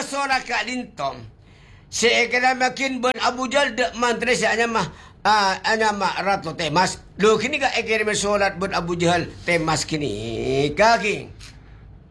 masorak kak lintom. Seekala makin ben Abu Jal dek mantre anya mah Rato temas. Lo kini ka ekere solat ben Abu Jahal temas kini kaki.